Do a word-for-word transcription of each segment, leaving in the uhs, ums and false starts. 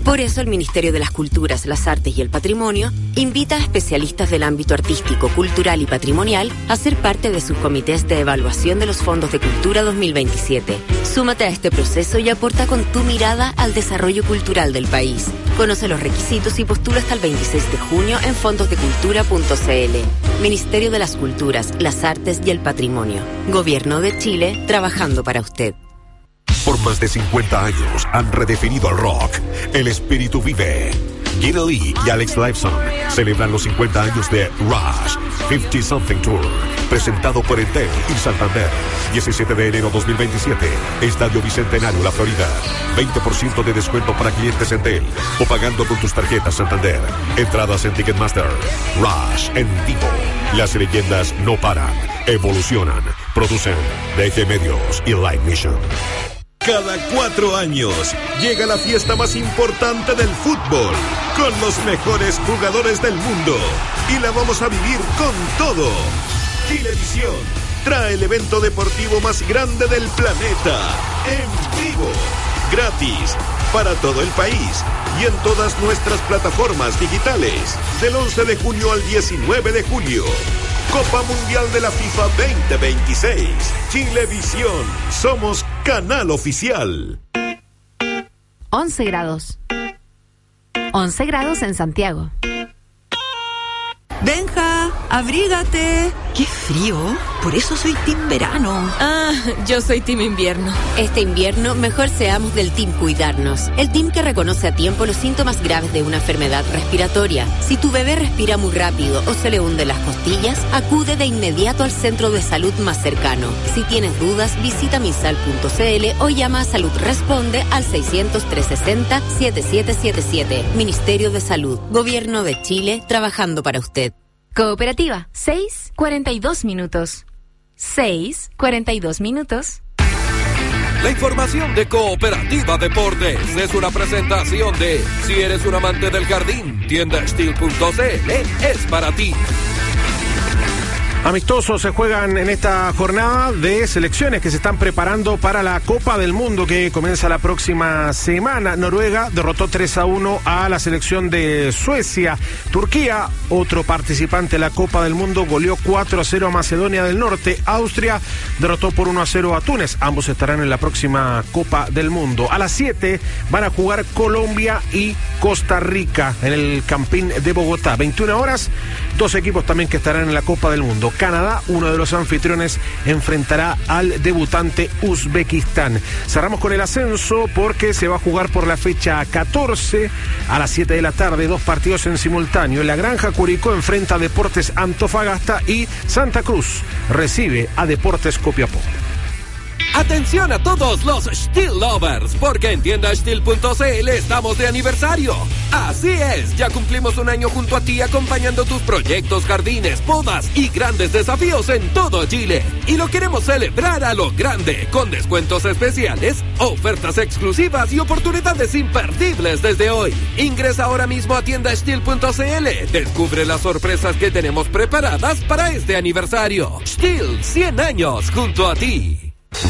Por eso el Ministerio de las Culturas, las Artes y el Patrimonio invita a especialistas del ámbito artístico, cultural y patrimonial a ser parte de sus comités de evaluación de los fondos de cultura dos mil veintisiete. Súmate a este proceso y aporta con tu mirada al desarrollo cultural del país. Conoce los requisitos y postula hasta el veintiséis de junio en fondos de cultura punto c l. Ministerio de las Culturas, las Artes y el Patrimonio. Gobierno de Chile, trabajando para usted. Por más de cincuenta años han redefinido el rock. El espíritu vive. Geddy Lee y Alex Lifeson celebran los cincuenta años de Rush cincuenta Something Tour, presentado por Entel y Santander. diecisiete de enero dos mil veintisiete, Estadio Bicentenario, La Florida. veinte por ciento de descuento para clientes Entel o pagando con tus tarjetas Santander. Entradas en Ticketmaster. Rush en vivo. Las leyendas no paran, evolucionan. Producen D G Medios y Live Mission. Cada cuatro años llega la fiesta más importante del fútbol, con los mejores jugadores del mundo, y la vamos a vivir con todo. Chilevisión trae el evento deportivo más grande del planeta, en vivo, gratis, para todo el país y en todas nuestras plataformas digitales, del once de junio al diecinueve de julio. Copa Mundial de la FIFA veinte veintiséis. Chilevisión. Somos canal oficial. once grados. once grados en Santiago. Benja, abrígate. ¡Qué frío! Por eso soy team verano. Ah, yo soy team invierno. Este invierno, mejor seamos del team cuidarnos. El team que reconoce a tiempo los síntomas graves de una enfermedad respiratoria. Si tu bebé respira muy rápido o se le hunden las costillas, acude de inmediato al centro de salud más cercano. Si tienes dudas, visita misal punto c l o llama a Salud Responde al seiscientos, trescientos sesenta, setenta y siete setenta y siete. Ministerio de Salud. Gobierno de Chile, trabajando para usted. Cooperativa, seis cuarenta y dos minutos. seis cuarenta y dos minutos. La información de Cooperativa Deportes es una presentación de, si eres un amante del jardín, tienda steel punto c l es para ti. Amistosos se juegan en esta jornada de selecciones que se están preparando para la Copa del Mundo que comienza la próxima semana. Noruega derrotó tres a uno a la selección de Suecia. Turquía, otro participante de la Copa del Mundo, goleó cuatro a cero a Macedonia del Norte. Austria derrotó por uno a cero a Túnez. Ambos estarán en la próxima Copa del Mundo. A las siete van a jugar Colombia y Costa Rica en el Campín de Bogotá. veintiuna horas, dos equipos también que estarán en la Copa del Mundo. Canadá, uno de los anfitriones, enfrentará al debutante Uzbekistán. Cerramos con el ascenso porque se va a jugar por la fecha catorce a las siete de la tarde, dos partidos en simultáneo. La Granja Curicó enfrenta a Deportes Antofagasta y Santa Cruz recibe a Deportes Copiapó. Atención a todos los Steel Lovers, porque en tienda steel punto c l estamos de aniversario. Así es, ya cumplimos un año junto a ti acompañando tus proyectos, jardines, podas y grandes desafíos en todo Chile. Y lo queremos celebrar a lo grande, con descuentos especiales, ofertas exclusivas y oportunidades imperdibles desde hoy. Ingresa ahora mismo a tienda steel punto c l. Descubre las sorpresas que tenemos preparadas para este aniversario. Steel, cien años junto a ti.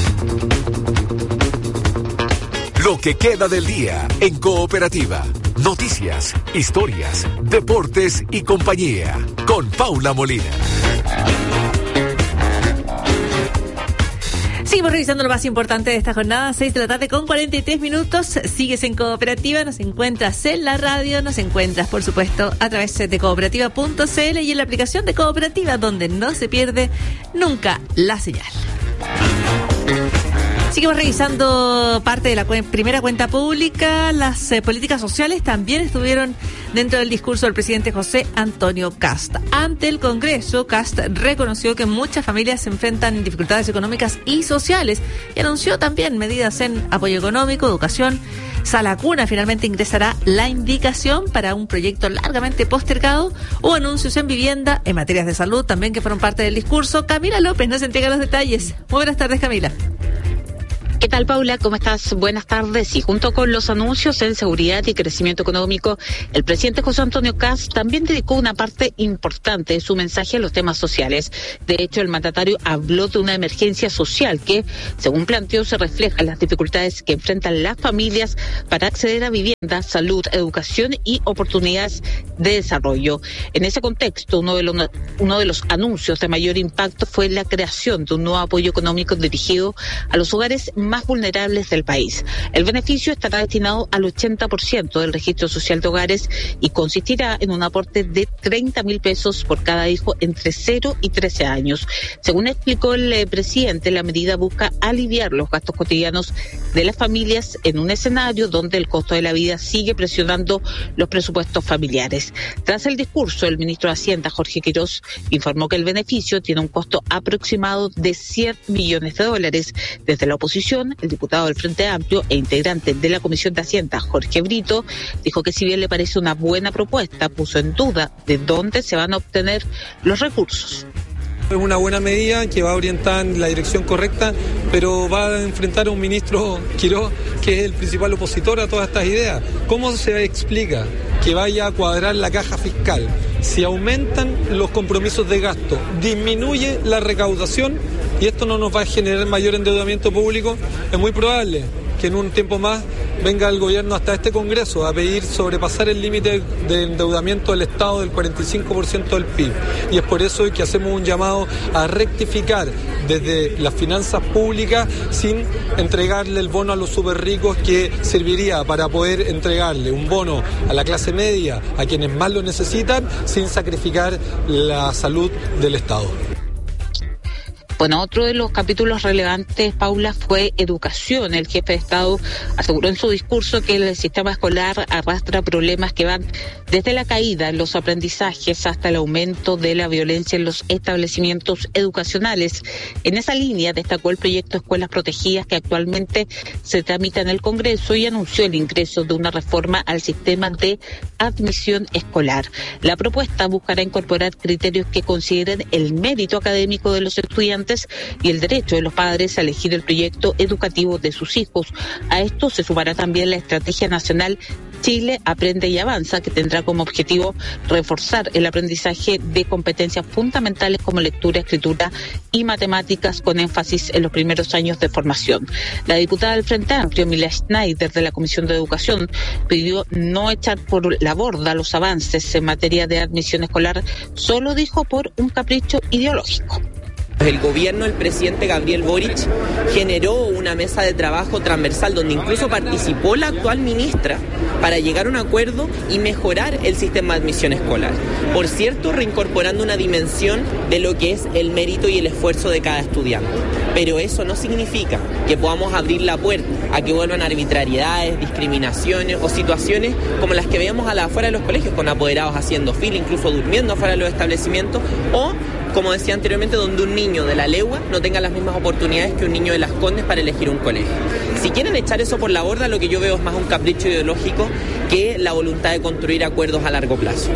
Lo que queda del día en Cooperativa. Noticias, historias, deportes y compañía. Con Paula Molina. Seguimos revisando lo más importante de esta jornada, seis de la tarde con cuarenta y tres minutos. Sigues en Cooperativa, nos encuentras en la radio, nos encuentras, por supuesto, a través de cooperativa punto c l y en la aplicación de Cooperativa, donde no se pierde nunca la señal. Seguimos revisando parte de la cu- primera cuenta pública. Las eh, políticas sociales también estuvieron dentro del discurso del presidente José Antonio Kast. Ante el Congreso, Kast reconoció que muchas familias se enfrentan dificultades económicas y sociales y anunció también medidas en apoyo económico, educación. Sala Cuna finalmente ingresará la indicación para un proyecto largamente postergado o anuncios en vivienda, en materias de salud también que fueron parte del discurso. Camila López nos entrega los detalles. Muy buenas tardes, Camila. ¿Qué tal, Paula? ¿Cómo estás? Buenas tardes. Y junto con los anuncios en seguridad y crecimiento económico, el presidente José Antonio Kast también dedicó una parte importante de su mensaje a los temas sociales. De hecho, el mandatario habló de una emergencia social que, según planteó, se refleja en las dificultades que enfrentan las familias para acceder a vivienda, salud, educación y oportunidades de desarrollo. En ese contexto, uno de los, uno de los anuncios de mayor impacto fue la creación de un nuevo apoyo económico dirigido a los hogares más vulnerables del país. El beneficio estará destinado al ochenta por ciento del registro social de hogares y consistirá en un aporte de treinta mil pesos por cada hijo entre cero y trece años. Según explicó el eh, presidente, la medida busca aliviar los gastos cotidianos de las familias en un escenario donde el costo de la vida sigue presionando los presupuestos familiares. Tras el discurso, el ministro de Hacienda, Jorge Quirós, informó que el beneficio tiene un costo aproximado de cien millones de dólares. Desde la oposición, el diputado del Frente Amplio e integrante de la Comisión de Hacienda, Jorge Brito, dijo que si bien le parece una buena propuesta, puso en duda de dónde se van a obtener los recursos. Es una buena medida que va a orientar en la dirección correcta, pero va a enfrentar a un ministro Quirós que es el principal opositor a todas estas ideas. ¿Cómo se explica que vaya a cuadrar la caja fiscal si aumentan los compromisos de gasto, disminuye la recaudación y esto no nos va a generar mayor endeudamiento público? Es muy probable que en un tiempo más venga el gobierno hasta este Congreso a pedir sobrepasar el límite de endeudamiento del Estado del cuarenta y cinco por ciento del P I B. Y es por eso que hacemos un llamado a rectificar desde las finanzas públicas sin entregarle el bono a los súper ricos, que serviría para poder entregarle un bono a la clase media, a quienes más lo necesitan, sin sacrificar la salud del Estado. Bueno, otro de los capítulos relevantes, Paula, fue educación. El jefe de Estado aseguró en su discurso que el sistema escolar arrastra problemas que van desde la caída en los aprendizajes hasta el aumento de la violencia en los establecimientos educacionales. En esa línea destacó el proyecto Escuelas Protegidas, que actualmente se tramita en el Congreso, y anunció el ingreso de una reforma al sistema de admisión escolar. La propuesta buscará incorporar criterios que consideren el mérito académico de los estudiantes y el derecho de los padres a elegir el proyecto educativo de sus hijos. A esto se sumará también la Estrategia Nacional Chile Aprende y Avanza, que tendrá como objetivo reforzar el aprendizaje de competencias fundamentales como lectura, escritura y matemáticas, con énfasis en los primeros años de formación. La diputada del Frente Amplio, Emilia Schneider, de la Comisión de Educación, pidió no echar por la borda los avances en materia de admisión escolar, solo dijo por un capricho ideológico. El gobierno del presidente Gabriel Boric generó una mesa de trabajo transversal donde incluso participó la actual ministra para llegar a un acuerdo y mejorar el sistema de admisión escolar. Por cierto, reincorporando una dimensión de lo que es el mérito y el esfuerzo de cada estudiante. Pero eso no significa que podamos abrir la puerta a que vuelvan arbitrariedades, discriminaciones o situaciones como las que veíamos a la afuera de los colegios, con apoderados haciendo fila, incluso durmiendo afuera de los establecimientos, o, como decía anteriormente, donde un niño de la Legua no tenga las mismas oportunidades que un niño de Las Condes para elegir un colegio. Si quieren echar eso por la borda, lo que yo veo es más un capricho ideológico que la voluntad de construir acuerdos a largo plazo.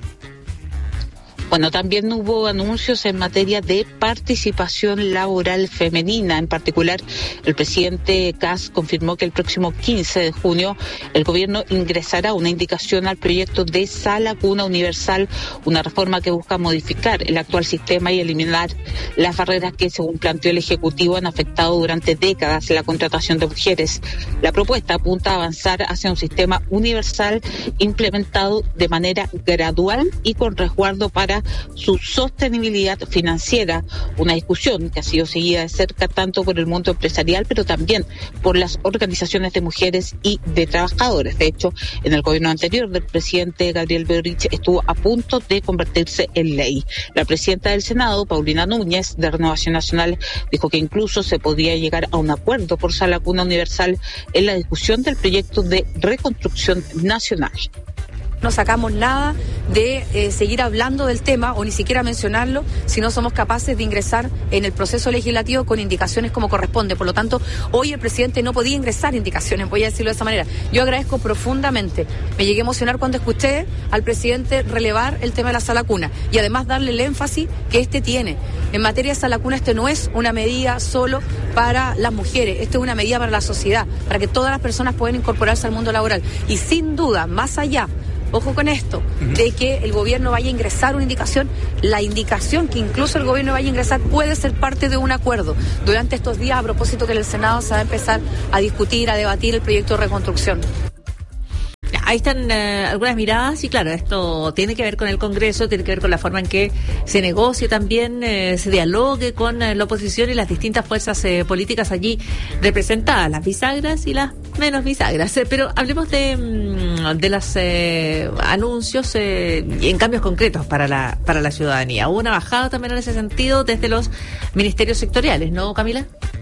Bueno, también hubo anuncios en materia de participación laboral femenina. En particular, el presidente Kast confirmó que el próximo quince de junio el gobierno ingresará una indicación al proyecto de Sala Cuna Universal, una reforma que busca modificar el actual sistema y eliminar las barreras que, según planteó el Ejecutivo, han afectado durante décadas la contratación de mujeres. La propuesta apunta a avanzar hacia un sistema universal implementado de manera gradual y con resguardo para su sostenibilidad financiera, una discusión que ha sido seguida de cerca tanto por el mundo empresarial, pero también por las organizaciones de mujeres y de trabajadores. De hecho, en el gobierno anterior del presidente Gabriel Boric estuvo a punto de convertirse en ley. La presidenta del Senado, Paulina Núñez, de Renovación Nacional, dijo que incluso se podía llegar a un acuerdo por Sala Cuna Universal en la discusión del proyecto de reconstrucción nacional. No sacamos nada de eh, seguir hablando del tema o ni siquiera mencionarlo si no somos capaces de ingresar en el proceso legislativo con indicaciones como corresponde. Por lo tanto, hoy el presidente no podía ingresar indicaciones, voy a decirlo de esa manera. Yo agradezco profundamente. Me llegué a emocionar cuando escuché al presidente relevar el tema de la sala cuna y además darle el énfasis que este tiene. En materia de sala cuna, este no es una medida solo para las mujeres, esto es una medida para la sociedad, para que todas las personas puedan incorporarse al mundo laboral. Y sin duda, más allá, ojo con esto, de que el gobierno vaya a ingresar una indicación, la indicación que incluso el gobierno vaya a ingresar puede ser parte de un acuerdo. Durante estos días, a propósito que en el Senado se va a empezar a discutir, a debatir el proyecto de reconstrucción. Ahí están eh, algunas miradas y claro, esto tiene que ver con el Congreso, tiene que ver con la forma en que se negocie también, eh, se dialogue con eh, la oposición y las distintas fuerzas eh, políticas allí representadas, las bisagras y las menos bisagras. Eh, pero hablemos de, mm, de los eh, anuncios eh, y en cambios concretos para la, para la ciudadanía. Hubo una bajada también en ese sentido desde los ministerios sectoriales, ¿no, Camila?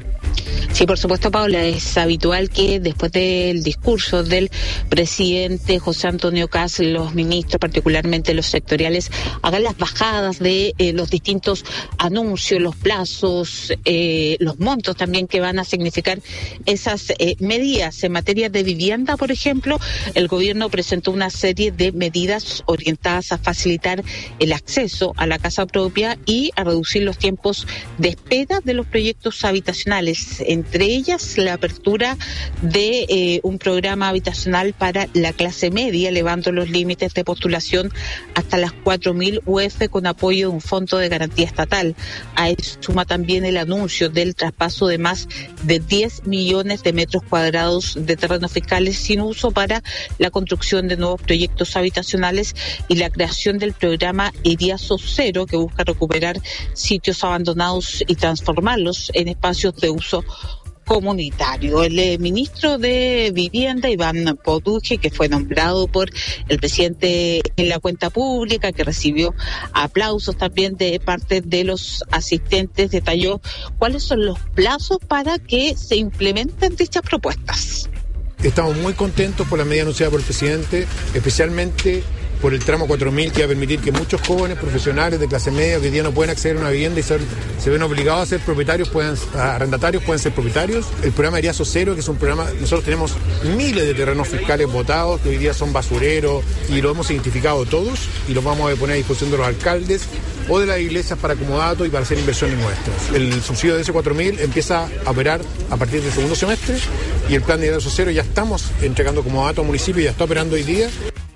Sí, por supuesto, Paula, es habitual que después del discurso del presidente José Antonio Kast, los ministros, particularmente los sectoriales, hagan las bajadas de eh, los distintos anuncios, los plazos, eh, los montos también que van a significar esas eh, medidas. En materia de vivienda, por ejemplo, el gobierno presentó una serie de medidas orientadas a facilitar el acceso a la casa propia y a reducir los tiempos de espera de los proyectos habitacionales. Entre ellas, la apertura de eh, un programa habitacional para la clase media, elevando los límites de postulación hasta las cuatro mil U F con apoyo de un fondo de garantía estatal. A eso suma también el anuncio del traspaso de más de diez millones de metros cuadrados de terrenos fiscales sin uso para la construcción de nuevos proyectos habitacionales y la creación del programa Eriazo Cero, que busca recuperar sitios abandonados y transformarlos en espacios de uso comunitario. El eh, ministro de Vivienda, Iván Poduje, que fue nombrado por el presidente en la cuenta pública, que recibió aplausos también de parte de los asistentes, detalló cuáles son los plazos para que se implementen dichas propuestas. Estamos muy contentos por la medida anunciada por el presidente, especialmente por el tramo cuatro mil, que va a permitir que muchos jóvenes profesionales de clase media que hoy día no pueden acceder a una vivienda y ser, se ven obligados a ser propietarios, puedan, a arrendatarios, pueden ser propietarios. El programa Eriazo Cero, que es un programa, nosotros tenemos miles de terrenos fiscales votados, que hoy día son basureros, y lo hemos identificado todos, y los vamos a poner a disposición de los alcaldes o de las iglesias para comodato y para hacer inversiones nuestras. El subsidio de ese cuatro mil empieza a operar a partir del segundo semestre, y el plan de Eriazo Cero ya estamos entregando comodato al municipio, ya está operando hoy día.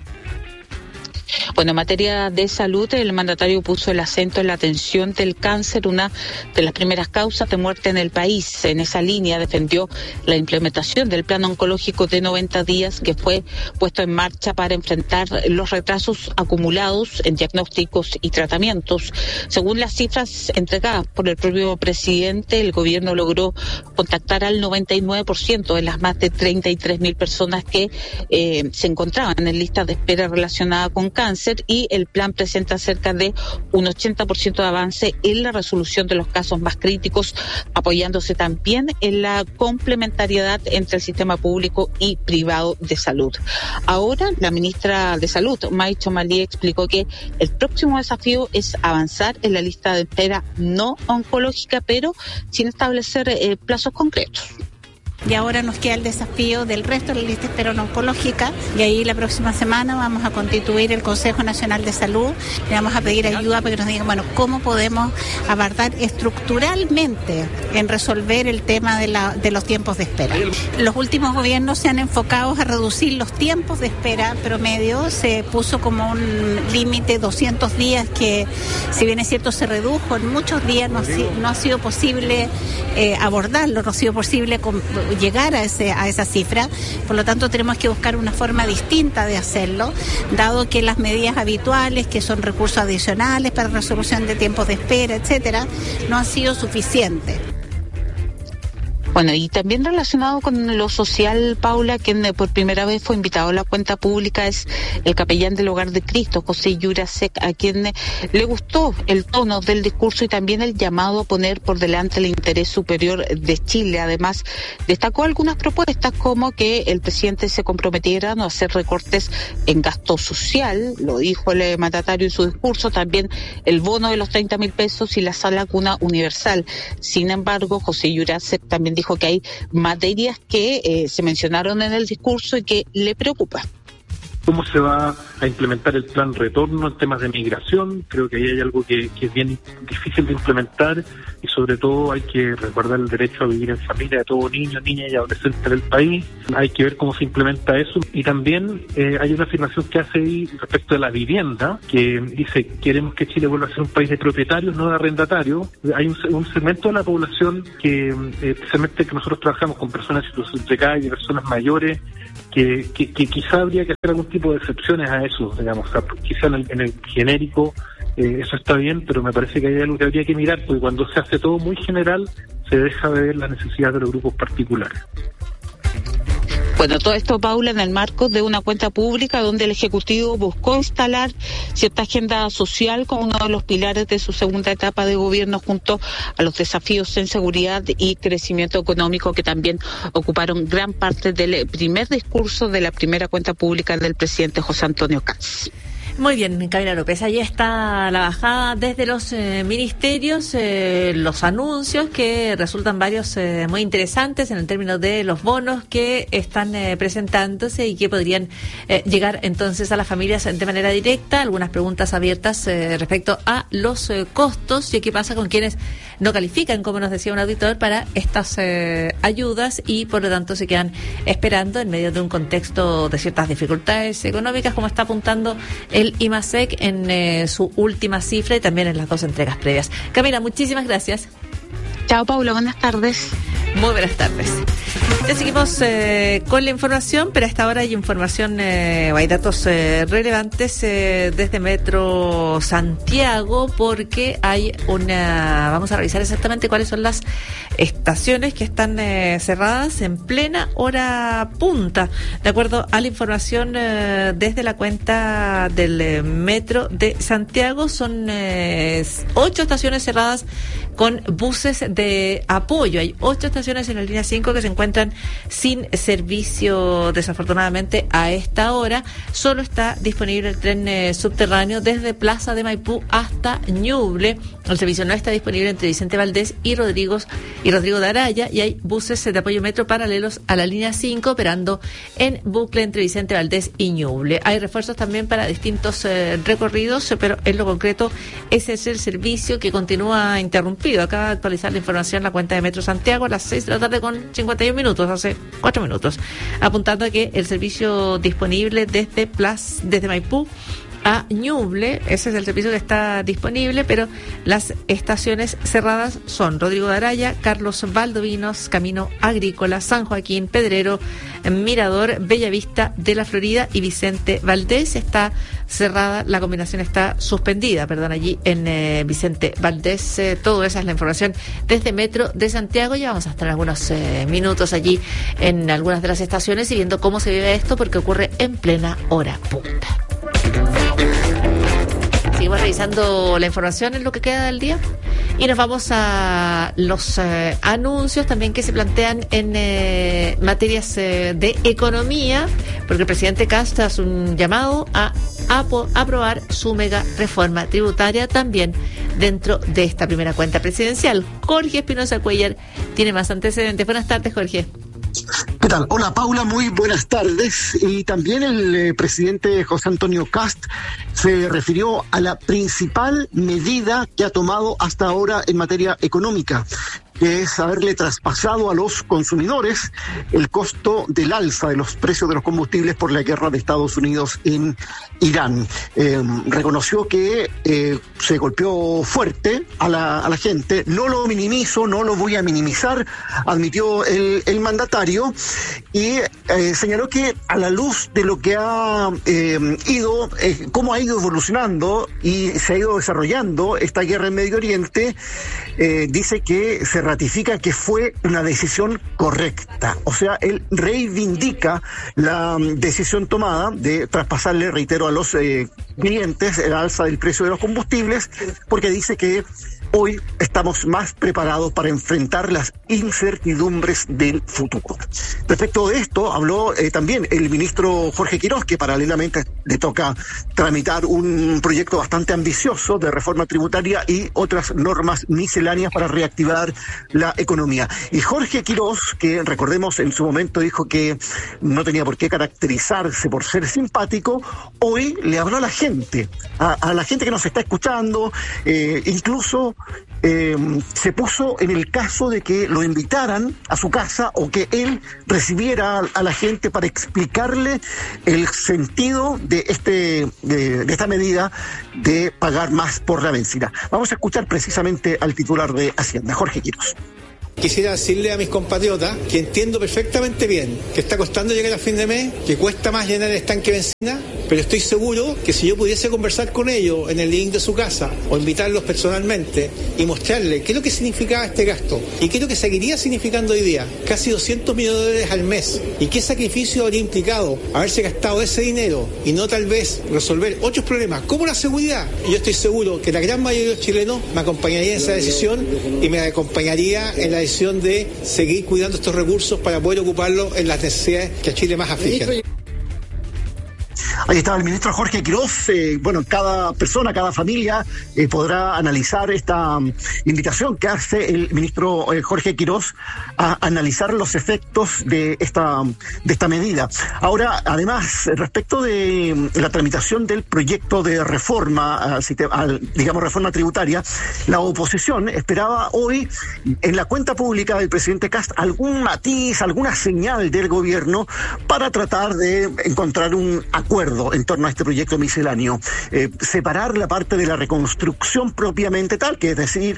Bueno, en materia de salud, el mandatario puso el acento en la atención del cáncer, una de las primeras causas de muerte en el país. En esa línea defendió la implementación del plan oncológico de noventa días que fue puesto en marcha para enfrentar los retrasos acumulados en diagnósticos y tratamientos. Según las cifras entregadas por el propio presidente, el gobierno logró contactar al noventa y nueve por ciento de las más de treinta y tres mil personas que eh, se encontraban en listas de espera relacionada con cáncer, y el plan presenta cerca de un ochenta por ciento de avance en la resolución de los casos más críticos, apoyándose también en la complementariedad entre el sistema público y privado de salud. Ahora, la ministra de Salud, May Chomali, explicó que el próximo desafío es avanzar en la lista de espera no oncológica, pero sin establecer eh, plazos concretos. Y ahora nos queda el desafío del resto de la lista de espera no oncológica, y ahí la próxima semana vamos a constituir el Consejo Nacional de Salud. Le vamos a pedir ayuda para que nos digan, bueno, cómo podemos avanzar estructuralmente en resolver el tema de, la, de los tiempos de espera. Los últimos gobiernos se han enfocado a reducir los tiempos de espera promedio. Se puso como un límite doscientos días, que si bien es cierto se redujo, en muchos días no, no ha sido posible eh, abordarlo, no ha sido posible con, llegar a ese a esa cifra. Por lo tanto, tenemos que buscar una forma distinta de hacerlo, dado que las medidas habituales, que son recursos adicionales para resolución de tiempos de espera, etcétera, no han sido suficientes. Bueno, y también relacionado con lo social, Paula, quien por primera vez fue invitado a la cuenta pública es el capellán del Hogar de Cristo, José Jurasek, a quien le gustó el tono del discurso y también el llamado a poner por delante el interés superior de Chile. Además, destacó algunas propuestas como que el presidente se comprometiera a no hacer recortes en gasto social, lo dijo el mandatario en su discurso, también el bono de los treinta mil pesos y la sala cuna universal. Sin embargo, José Jurasek también dijo que hay materias que eh, se mencionaron en el discurso y que le preocupa. ¿Cómo se va a implementar el plan retorno en temas de migración? Creo que ahí hay algo que, que es bien difícil de implementar y sobre todo hay que resguardar el derecho a vivir en familia de todo niño, niña y adolescente del país. Hay que ver cómo se implementa eso. Y también eh, hay una afirmación que hace ahí respecto de la vivienda, que dice, queremos que Chile vuelva a ser un país de propietarios, no de arrendatarios. Hay un, un segmento de la población que, eh, especialmente que nosotros trabajamos con personas en situación de calle, personas mayores, que, que, que quizá habría que hacer algún tipo de excepciones a eso, digamos, o sea, quizá en el, en el genérico eh, eso está bien, pero me parece que hay algo que habría que mirar, porque cuando se hace todo muy general, se deja de ver la necesidad de los grupos particulares. Bueno, todo esto, Paula, en el marco de una cuenta pública donde el Ejecutivo buscó instalar cierta agenda social como uno de los pilares de su segunda etapa de gobierno, junto a los desafíos en seguridad y crecimiento económico que también ocuparon gran parte del primer discurso de la primera cuenta pública del presidente José Antonio Kast. Muy bien, Camila López, ahí está la bajada desde los eh, ministerios, eh, los anuncios que resultan varios eh, muy interesantes en el término de los bonos que están eh, presentándose y que podrían eh, llegar entonces a las familias de manera directa. Algunas preguntas abiertas eh, respecto a los eh, costos y qué pasa con quienes no califican, como nos decía un auditor, para estas eh, ayudas y por lo tanto se quedan esperando en medio de un contexto de ciertas dificultades económicas, como está apuntando el IMASEC en eh, su última cifra y también en las dos entregas previas. Camila, muchísimas gracias. Chao, Paula, buenas tardes. Muy buenas tardes. Ya seguimos eh, con la información, pero a esta hora hay información, eh, hay datos eh, relevantes eh, desde Metro Santiago, porque hay una, vamos a revisar exactamente cuáles son las estaciones que están eh, cerradas en plena hora punta. De acuerdo a la información eh, desde la cuenta del eh, Metro de Santiago, son eh, ocho estaciones cerradas con buses de apoyo. Hay ocho estaciones en la línea cinco que se encuentran sin servicio, desafortunadamente, a esta hora. Solo está disponible el tren eh, subterráneo desde Plaza de Maipú hasta Ñuble. El servicio no está disponible entre Vicente Valdés y Rodrigo, y Rodrigo de Araya, y hay buses de apoyo metro paralelos a la línea cinco operando en bucle entre Vicente Valdés y Ñuble. Hay refuerzos también para distintos eh, recorridos, pero en lo concreto ese es el servicio que continúa interrumpido. Acaba de actualizar la información la cuenta de Metro Santiago a las seis de la tarde con cincuenta y un minutos, hace cuatro minutos, apuntando a que el servicio disponible desde Plaza, desde Maipú a Ñuble, ese es el servicio que está disponible, pero las estaciones cerradas son Rodrigo de Araya, Carlos Valdovinos, Camino Agrícola, San Joaquín, Pedrero, Mirador, Bellavista de la Florida y Vicente Valdés. Está cerrada, la combinación está suspendida, perdón, allí en eh, Vicente Valdés. Eh, todo esa es la información desde Metro de Santiago. Ya vamos a estar algunos eh, minutos allí en algunas de las estaciones y viendo cómo se vive esto, porque ocurre en plena hora punta. Seguimos revisando la información en lo que queda del día y nos vamos a los eh, anuncios también que se plantean en eh, materias eh, de economía, porque el presidente Kast hace un llamado a, a aprobar su mega reforma tributaria también dentro de esta primera cuenta presidencial. Jorge Espinosa Cuellar tiene más antecedentes. Buenas tardes, Jorge. ¿Qué tal? Hola, Paula, muy buenas tardes. Y también el eh, presidente José Antonio Kast se refirió a la principal medida que ha tomado hasta ahora en materia económica, que es haberle traspasado a los consumidores el costo del alza de los precios de los combustibles por la guerra de Estados Unidos en Irán. Eh, reconoció que eh, se golpeó fuerte a la, a la gente. No lo minimizo, no lo voy a minimizar, admitió el, el mandatario, y eh, señaló que a la luz de lo que ha eh, ido, eh, cómo ha ido evolucionando y se ha ido desarrollando esta guerra en Medio Oriente, eh, dice que se ratifica que fue una decisión correcta. O sea, él reivindica la um, decisión tomada de traspasarle, reitero, a los eh, clientes el alza del precio de los combustibles, porque dice que hoy estamos más preparados para enfrentar las incertidumbres del futuro. Respecto de esto, habló eh, también el ministro Jorge Quiroz, que paralelamente le toca tramitar un proyecto bastante ambicioso de reforma tributaria y otras normas misceláneas para reactivar la economía. Y Jorge Quiroz, que recordemos en su momento dijo que no tenía por qué caracterizarse por ser simpático, hoy le habló a la gente, a, a la gente que nos está escuchando, eh, incluso Eh, se puso en el caso de que lo invitaran a su casa o que él recibiera a, a la gente para explicarle el sentido de este de, de esta medida de pagar más por la benzina. Vamos a escuchar precisamente al titular de Hacienda, Jorge Quiroz. Quisiera decirle a mis compatriotas que entiendo perfectamente bien que está costando llegar a fin de mes, que cuesta más llenar el estanque de benzina, pero estoy seguro que si yo pudiese conversar con ellos en el link de su casa o invitarlos personalmente y mostrarles qué es lo que significaba este gasto y qué es lo que seguiría significando hoy día, casi doscientos millones de dólares al mes, y qué sacrificio habría implicado haberse gastado ese dinero y no tal vez resolver otros problemas como la seguridad. Y yo estoy seguro que la gran mayoría de los chilenos me acompañaría en esa decisión y me acompañaría en la decisión de seguir cuidando estos recursos para poder ocuparlos en las necesidades que a Chile más afligen. Ahí estaba el ministro Jorge Quiroz. Eh, bueno, cada persona, cada familia eh, podrá analizar esta um, invitación que hace el ministro eh, Jorge Quiroz a analizar los efectos de esta, de esta medida. Ahora, además, respecto de um, la tramitación del proyecto de reforma, al, al, digamos, reforma tributaria, la oposición esperaba hoy en la cuenta pública del presidente Kast algún matiz, alguna señal del gobierno para tratar de encontrar un acuerdo en torno a este proyecto misceláneo, eh, separar la parte de la reconstrucción propiamente tal, que es decir,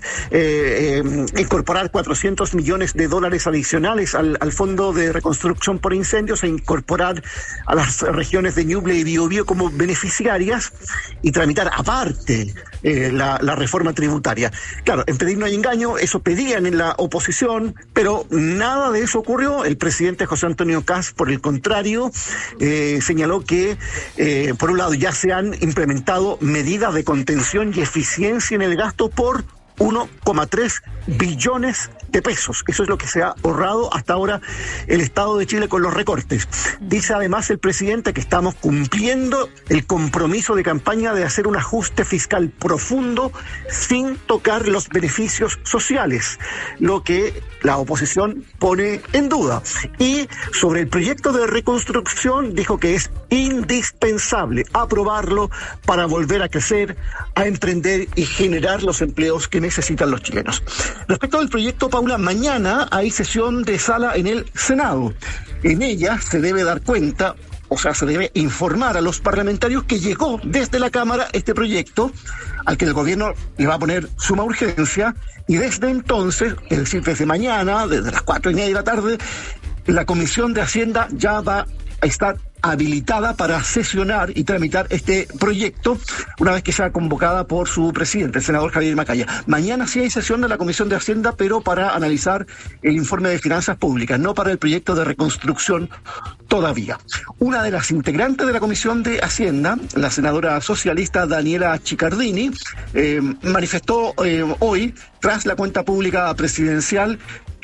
eh, eh, incorporar cuatrocientos millones de dólares adicionales al, al Fondo de Reconstrucción por Incendios e incorporar a las regiones de Ñuble y Biobío como beneficiarias y tramitar aparte eh, la, la reforma tributaria. Claro, en pedir no hay engaño, eso pedían en la oposición, pero nada de eso ocurrió. El presidente José Antonio Kast, por el contrario, eh, señaló que Eh, por un lado, ya se han implementado medidas de contención y eficiencia en el gasto por uno coma tres billones de pesos. Eso es lo que se ha ahorrado hasta ahora el Estado de Chile con los recortes. Dice además el presidente que estamos cumpliendo el compromiso de campaña de hacer un ajuste fiscal profundo sin tocar los beneficios sociales, lo que la oposición pone en duda. Y sobre el proyecto de reconstrucción dijo que es indispensable aprobarlo para volver a crecer, a emprender y generar los empleos que necesitan los chilenos. Respecto al proyecto, Paula, mañana hay sesión de sala en el Senado. En ella se debe dar cuenta, o sea, se debe informar a los parlamentarios que llegó desde la Cámara este proyecto, al que el gobierno le va a poner suma urgencia, y desde entonces, es decir, desde mañana, desde las cuatro y media de la tarde, la Comisión de Hacienda ya va a estar habilitada para sesionar y tramitar este proyecto una vez que sea convocada por su presidente, el senador Javier Macaya. Mañana sí hay sesión de la Comisión de Hacienda, pero para analizar el informe de finanzas públicas, no para el proyecto de reconstrucción todavía. Una de las integrantes de la Comisión de Hacienda, la senadora socialista Daniela Chiccardini, eh, manifestó eh, hoy, tras la cuenta pública presidencial,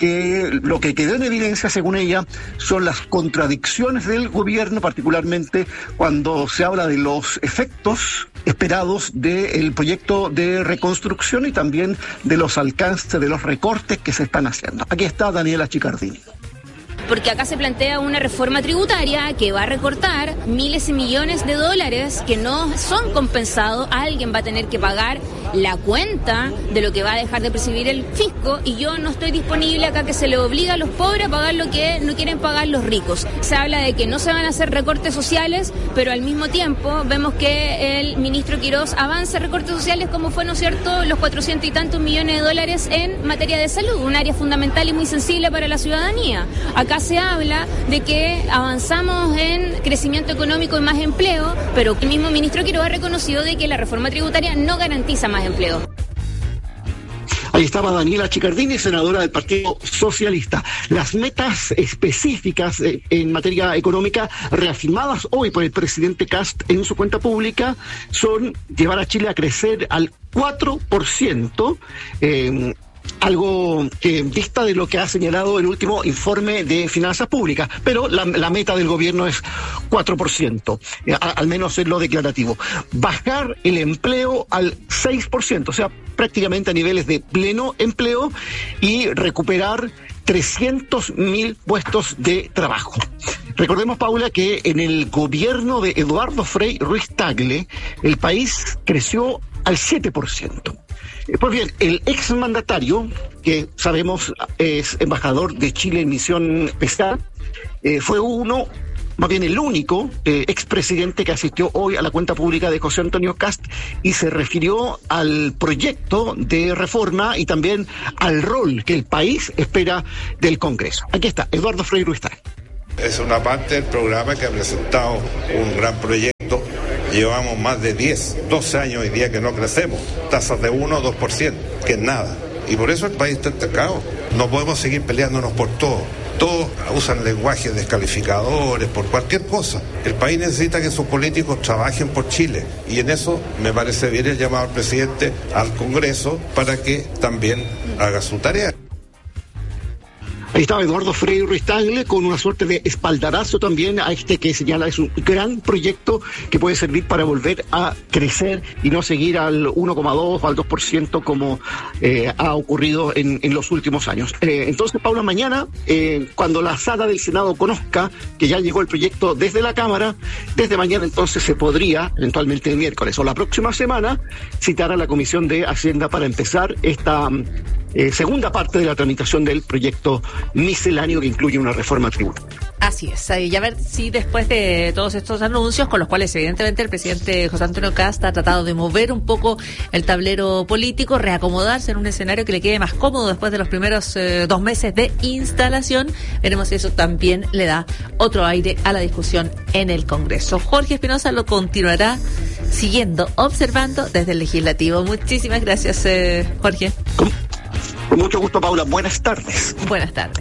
que lo que quedó en evidencia, según ella, son las contradicciones del gobierno, particularmente cuando se habla de los efectos esperados del proyecto de reconstrucción y también de los alcances de los recortes que se están haciendo. Aquí está Daniela Chiccardini. Porque acá se plantea una reforma tributaria que va a recortar miles y millones de dólares que no son compensados. Alguien va a tener que pagar la cuenta de lo que va a dejar de percibir el fisco, y yo no estoy disponible acá que se le obliga a los pobres a pagar lo que no quieren pagar los ricos. Se habla de que no se van a hacer recortes sociales, pero al mismo tiempo vemos que el ministro Quiroz avanza recortes sociales, como fue, ¿no es cierto?, los cuatrocientos y tantos millones de dólares en materia de salud, un área fundamental y muy sensible para la ciudadanía. Acá se habla de que avanzamos en crecimiento económico y más empleo, pero el mismo ministro Quiroz ha reconocido de que la reforma tributaria no garantiza más empleo. Ahí estaba Daniela Chicardini, senadora del Partido Socialista. Las metas específicas eh, en materia económica reafirmadas hoy por el presidente Kast en su cuenta pública son llevar a Chile a crecer al cuatro por ciento, eh, algo que dista de lo que ha señalado el último informe de finanzas públicas, pero la, la meta del gobierno es cuatro por ciento, eh, a, al menos en lo declarativo. Bajar el empleo al seis por ciento, o sea, prácticamente a niveles de pleno empleo, y recuperar trescientos mil puestos de trabajo. Recordemos, Paula, que en el gobierno de Eduardo Frei Ruiz Tagle, el país creció al siete por ciento. Pues bien, el exmandatario, que sabemos es embajador de Chile en misión especial, eh, fue uno, más bien el único eh, expresidente que asistió hoy a la cuenta pública de José Antonio Kast y se refirió al proyecto de reforma y también al rol que el país espera del Congreso. Aquí está, Eduardo Frei Ruiz Tagle. Es una parte del programa que ha presentado un gran proyecto. Llevamos más de diez, doce años hoy día que no crecemos, tasas de uno o dos por ciento, que es nada. Y por eso el país está estancado. No podemos seguir peleándonos por todo. Todos usan lenguajes descalificadores, por cualquier cosa. El país necesita que sus políticos trabajen por Chile. Y en eso me parece bien el llamado al presidente al Congreso para que también haga su tarea. Ahí estaba Eduardo Frei Ruiz Tagle con una suerte de espaldarazo también a este que señala es un gran proyecto que puede servir para volver a crecer y no seguir al uno coma dos o al dos por ciento como eh, ha ocurrido en, en los últimos años. Eh, entonces, Paula, mañana, eh, cuando la sala del Senado conozca que ya llegó el proyecto desde la Cámara, desde mañana entonces se podría, eventualmente el miércoles o la próxima semana, citar a la Comisión de Hacienda para empezar esta eh, segunda parte de la tramitación del proyecto misceláneo que incluye una reforma tributaria. Así es, y a ver si después de todos estos anuncios, con los cuales evidentemente el presidente José Antonio Kast ha tratado de mover un poco el tablero político, reacomodarse en un escenario que le quede más cómodo después de los primeros eh, dos meses de instalación, veremos si eso también le da otro aire a la discusión en el Congreso. Jorge Espinosa lo continuará siguiendo, observando desde el Legislativo. Muchísimas gracias, eh, Jorge. Con, con mucho gusto, Paula. Buenas tardes. Buenas tardes.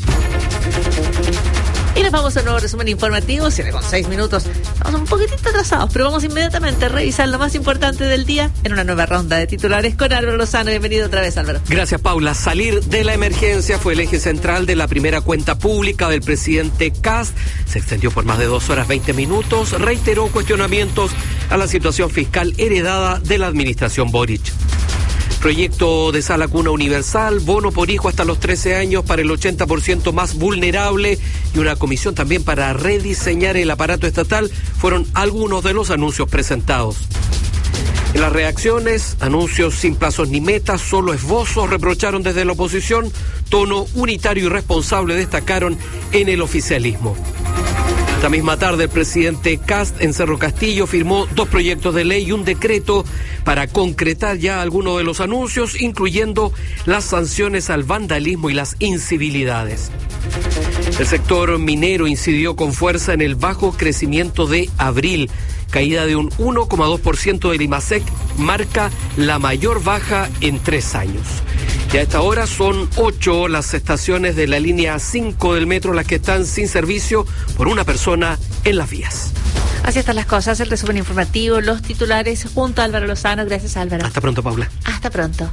Y nos vamos a un nuevo resumen informativo, siete con seis minutos. Estamos un poquitito atrasados, pero vamos inmediatamente a revisar lo más importante del día en una nueva ronda de titulares con Álvaro Lozano. Bienvenido otra vez, Álvaro. Gracias, Paula. Salir de la emergencia fue el eje central de la primera cuenta pública del presidente Kast. Se extendió por más de dos horas veinte minutos. Reiteró cuestionamientos a la situación fiscal heredada de la administración Boric. Proyecto de sala cuna universal, bono por hijo hasta los trece años para el ochenta por ciento más vulnerable y una comisión también para rediseñar el aparato estatal fueron algunos de los anuncios presentados. En las reacciones, anuncios sin plazos ni metas, solo esbozos, reprocharon desde la oposición, tono unitario y responsable destacaron en el oficialismo. Esta misma tarde el presidente Kast en Cerro Castillo firmó dos proyectos de ley y un decreto para concretar ya algunos de los anuncios, incluyendo las sanciones al vandalismo y las incivilidades. El sector minero incidió con fuerza en el bajo crecimiento de abril. Caída de un uno coma dos por ciento del IMASEC marca la mayor baja en tres años. Y a esta hora son ocho las estaciones de la línea cinco del metro las que están sin servicio por una persona en las vías. Así están las cosas, el resumen informativo, los titulares junto a Álvaro Lozano. Gracias, Álvaro. Hasta pronto, Paula. Hasta pronto.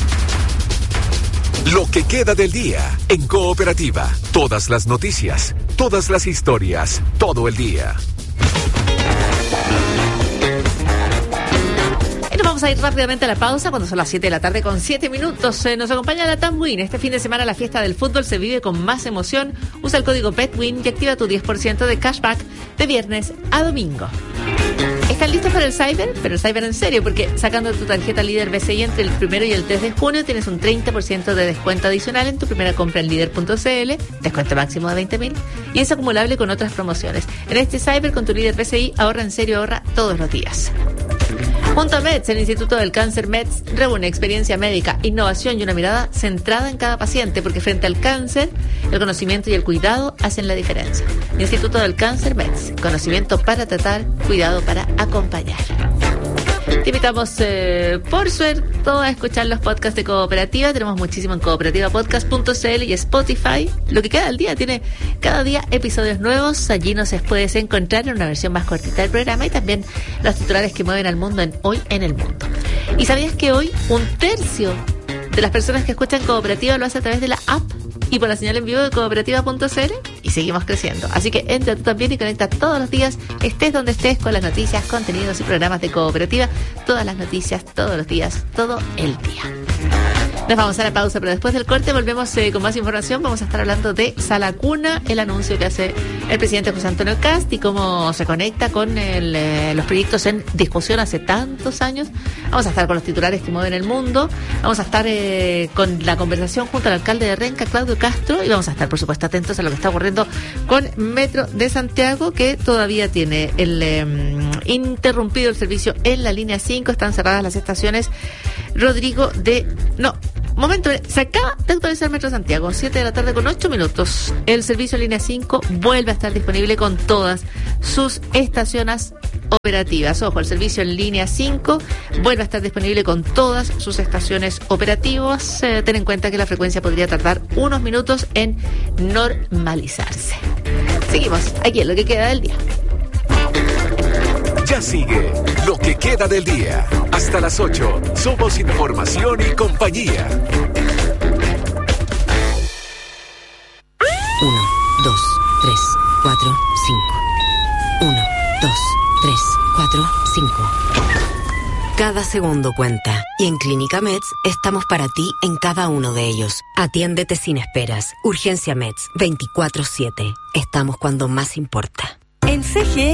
Lo que queda del día en Cooperativa. Todas las noticias, todas las historias, todo el día. Y nos vamos a ir rápidamente a la pausa cuando son las siete de la tarde con siete minutos. Eh, nos acompaña la Tamwin. Este fin de semana la fiesta del fútbol se vive con más emoción. Usa el código BETWIN y activa tu diez por ciento de cashback de viernes a domingo. ¿Están listos para el Cyber? Pero el Cyber en serio, porque sacando tu tarjeta Líder B C I entre el primero y el tres de junio tienes un treinta por ciento de descuento adicional en tu primera compra en líder punto c l, descuento máximo de veinte mil, y es acumulable con otras promociones. En este Cyber con tu Líder B C I, ahorra en serio, ahorra todos los días. Junto a MEDS, el Instituto del Cáncer MEDS reúne experiencia médica, innovación y una mirada centrada en cada paciente, porque frente al cáncer, el conocimiento y el cuidado hacen la diferencia. Instituto del Cáncer MEDS, conocimiento para tratar, cuidado para acompañar. Te invitamos, eh, por suerte, a escuchar los podcasts de Cooperativa. Tenemos muchísimo en cooperativa podcast punto c l y Spotify. Lo que queda del día tiene cada día episodios nuevos. Allí nos puedes encontrar en una versión más cortita del programa y también los titulares que mueven al mundo en Hoy en el Mundo. ¿Y sabías que hoy un tercio de las personas que escuchan Cooperativa lo hace a través de la app y por la señal en vivo de cooperativa punto c l? Y seguimos creciendo. Así que entra tú también y conecta todos los días, estés donde estés, con las noticias, contenidos y programas de Cooperativa. Todas las noticias, todos los días, todo el día. Nos vamos a la pausa, pero después del corte volvemos eh, con más información. Vamos a estar hablando de Sala Cuna, el anuncio que hace el presidente José Antonio Kast y cómo se conecta con el, eh, los proyectos en discusión hace tantos años. Vamos a estar con los titulares que mueven el mundo. Vamos a estar eh, con la conversación junto al alcalde de Renca, Claudio Castro, y vamos a estar, por supuesto, atentos a lo que está ocurriendo con Metro de Santiago, que todavía tiene el eh, interrumpido el servicio en la línea cinco. Están cerradas las estaciones Rodrigo de... No, momento, se acaba de actualizar Metro Santiago, siete de la tarde con ocho minutos. El servicio línea cinco vuelve a estar disponible con todas sus estaciones operativas. Ojo, el servicio en línea cinco vuelve a estar disponible con todas sus estaciones operativas. Eh, ten en cuenta que la frecuencia podría tardar unos minutos en normalizarse. Seguimos aquí en lo que queda del día. Ya sigue lo que queda del día. Hasta las ocho. Somos información y compañía. Uno, dos, tres, cuatro, cinco. Uno, dos, tres, cuatro, cinco. Cada segundo cuenta. Y en Clínica Meds estamos para ti en cada uno de ellos. Atiéndete sin esperas. Urgencia Meds veinticuatro siete. Estamos cuando más importa. En C G